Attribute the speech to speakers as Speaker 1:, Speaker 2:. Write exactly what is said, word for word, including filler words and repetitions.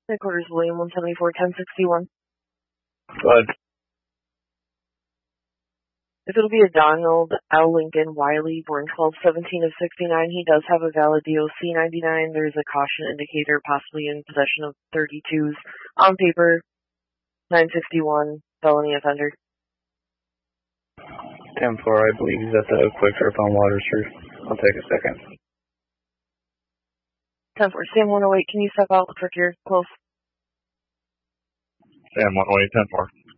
Speaker 1: Headquarters, William, one seventy-four, ten sixty-one.
Speaker 2: Go ahead.
Speaker 1: If it'll be a Donald L. Lincoln Wiley, born twelve seventeen of sixty-nine, he does have a valid D O C ninety-nine. There's a caution indicator, possibly in possession of thirty-twos. On paper, nine sixty-one, felony offender.
Speaker 2: ten four, I believe he's at the quick trip on Water Street. I'll take a second.
Speaker 1: ten four, Sam one oh eight, can you step out? Looks like you're close.
Speaker 3: Sam one oh eight, ten four.